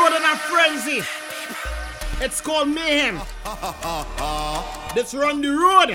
road in a frenzy. It's called mayhem. Let's run the road.